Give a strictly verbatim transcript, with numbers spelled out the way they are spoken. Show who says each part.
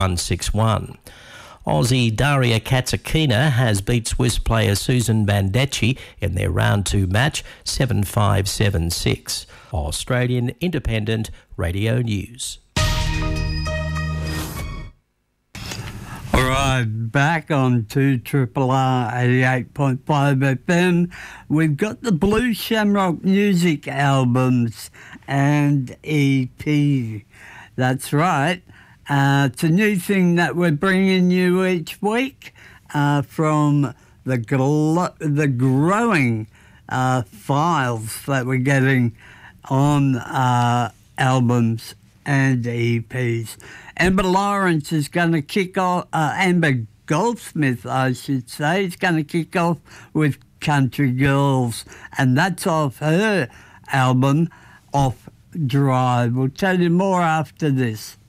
Speaker 1: one six one. Aussie Daria Katsakina has beat Swiss player Susan Bandecchi in their round two match seven five seven six. Australian Independent Radio News.
Speaker 2: All right, back on two Triple R eighty-eight point five F M. We've got the Blue Shamrock Music albums and E P. That's right. Uh, it's a new thing that we're bringing you each week uh, from the glo- the growing uh, files that we're getting on uh, albums and E Ps. Amber Lawrence is going to kick off, uh, Amber Goldsmith, I should say, is going to kick off with Country Girls, and that's off her album, Off Drive. We'll tell you more after this.